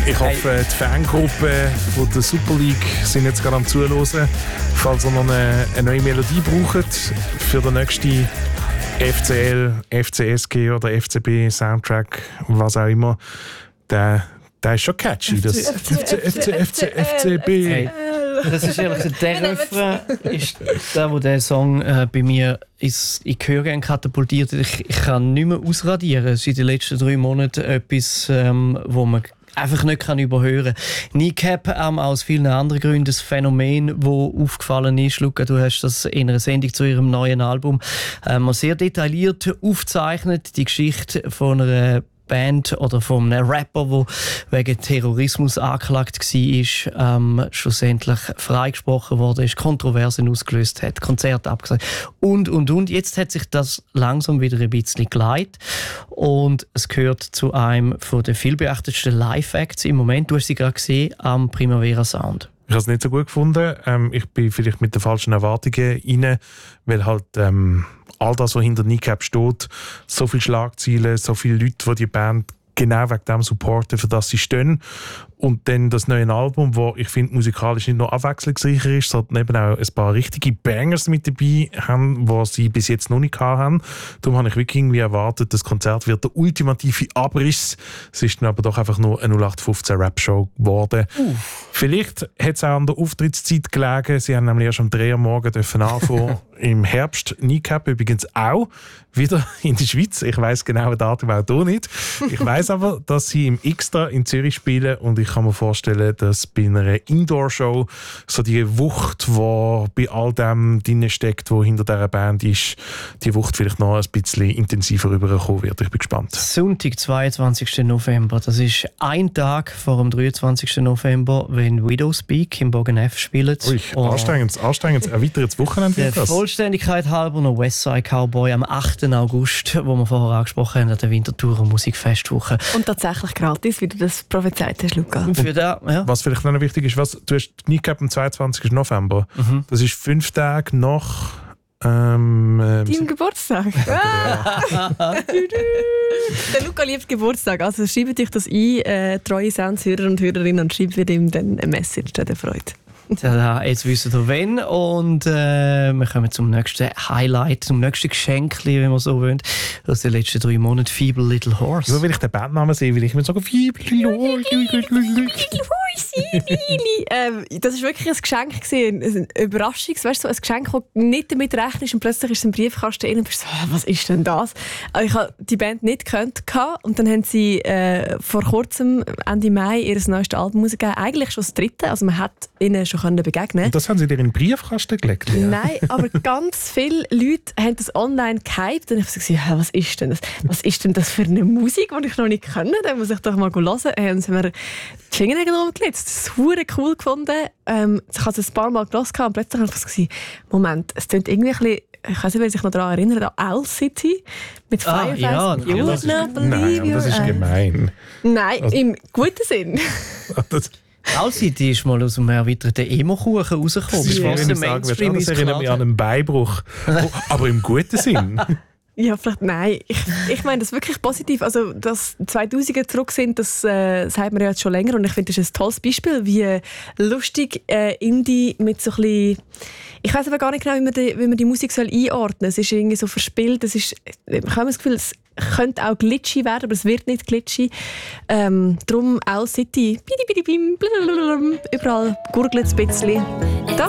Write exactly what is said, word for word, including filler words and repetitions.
Ich hoffe, die Fangruppe von der Super League sind jetzt gerade am Zuhören. Falls ihr noch eine, eine neue Melodie braucht für den nächsten F C L, F C S G oder F C B Soundtrack, was auch immer, der, der ist schon catchy. Das F C, F C, F C, F C B. Hey, das ist ehrlich, der Refrain ist der, wo der Song äh, bei mir ist, ich höre gerne katapultiert. Ich, ich kann nicht mehr ausradieren. Es ist in den letzten drei Monaten etwas, ähm, wo man einfach nicht kann überhören kann. Kneecap ähm, aus vielen anderen Gründen das Phänomen, das aufgefallen ist. Luca, du hast das in einer Sendung zu ihrem neuen Album ähm, sehr detailliert aufgezeichnet. Die Geschichte von einer Band oder von einem Rapper, der wegen Terrorismus angeklagt war, ähm, schlussendlich freigesprochen wurde, ist, Kontroversen ausgelöst hat, Konzerte abgesagt und, und, und. Jetzt hat sich das langsam wieder ein bisschen geleitet und es gehört zu einem der vielbeachtetsten Live-Acts im Moment. Du hast sie gerade gesehen am Primavera Sound. Ich habe es nicht so gut gefunden. Ähm, ich bin vielleicht mit den falschen Erwartungen rein, weil halt ähm, all das, was hinter Kneecap steht, so viele Schlagzeilen, so viele Leute, die die Band genau wegen dem supporten, für das sie stehen. Und dann das neue Album, das ich finde musikalisch nicht nur abwechslungsreicher ist, sondern eben auch ein paar richtige Bangers mit dabei haben, die sie bis jetzt noch nicht haben. Darum habe ich wirklich irgendwie erwartet, das Konzert wird der ultimative Abriss. Es ist dann aber doch einfach nur eine null acht fünfzehn Rap-Show geworden. Uff. Vielleicht hat es auch an der Auftrittszeit gelegen. Sie haben nämlich erst am drei Uhr morgens anfangen. Im Herbst. Kneecap übrigens auch wieder in der Schweiz. Ich weiss genau, Datum auch hier nicht. Ich weiss aber, dass sie im Xtra in Zürich spielen und ich kann mir vorstellen, dass bei einer Indoor-Show so die Wucht, die bei all dem drin steckt, was hinter dieser Band ist, die Wucht vielleicht noch ein bisschen intensiver rüberkommen wird. Ich bin gespannt. Sonntag, zweiundzwanzigsten November. Das ist ein Tag vor dem dreiundzwanzigsten November, wenn Widowspeak im Bogen F spielen. Ui, oh. anstrengendes, anstrengendes, erweitertes Wochenende wird das. Vollständigkeit halber noch Westside Cowboy am achten August, wo wir vorher angesprochen haben, an der Winterthur Musikfestwoche. Und tatsächlich gratis, wie du das prophezeit hast, Luca. Für da, ja. Was vielleicht noch wichtig ist, was, du hast Kneecap am zweiundzwanzigsten November. Mhm. Das ist fünf Tage nach ähm, ähm, deinem Geburtstag. Der Luca liebt Geburtstag, also schreibt euch das ein, äh, treue Soundshörer und Hörerinnen, und schreibt ihm dann eine Message, der freut. Ja, jetzt wisst ihr wenn. Und äh, wir kommen zum nächsten Highlight, zum nächsten Geschenk, wenn man so will, aus den letzten drei Monaten, Feeble Little Horse. Nur weil ich den Bandnamen sehe, will ich mir sagen, Feeble Little Horse. ähm, das war wirklich ein Geschenk, eine Überraschung, weißt du, so ein Geschenk, das nicht damit rechnest und plötzlich ist es ein Briefkasten drin und bist so, was ist denn das? Also ich habe die Band nicht gekannt und dann haben sie äh, vor kurzem, Ende Mai, ihr neuestes Album rausgegeben, eigentlich schon das dritte, also man hat ihnen schon begegnen. Und das haben sie dir in den Briefkasten gelegt? Ja. Nein, aber ganz viele Leute haben das online gehypt und ich habe gesagt, was ist denn das? Was ist denn das für eine Musik, die ich noch nicht kenne? Da muss ich doch mal hören. Und dann haben wir die Fingernägel rumgelegt. Das ist super cool gefunden. Ähm, ich habe es ein paar Mal gehört und plötzlich habe ich gesagt, Moment, es klingt irgendwie ein bisschen, ich weiß nicht, wer sich noch daran erinnert, an Owl City mit Fireflies. Ah, ja, you das would not believe nein, das ist gemein. Nein, also, im guten Sinn. Owl City ist mal aus einem erweiterten Emo-Kuchen rausgekommen. Das, ja. das, sagen, das erinnert mich an einen Beinbruch. Oh, aber im guten Sinn. Ja, vielleicht nein. Ich, ich meine das wirklich positiv. Also, dass zweitausender zurück sind, das äh, sagt man ja jetzt schon länger. Und ich finde, das ist ein tolles Beispiel, wie lustig äh, Indie mit so ein bisschen... Ich weiss aber gar nicht genau, wie man die, wie man die Musik soll einordnen soll. Es ist irgendwie so verspielt. Es ist, ich habe das Gefühl, es könnte auch glitchy werden, aber es wird nicht glitchy. Ähm, darum Owl City. Überall gurgelt es ein bisschen. Da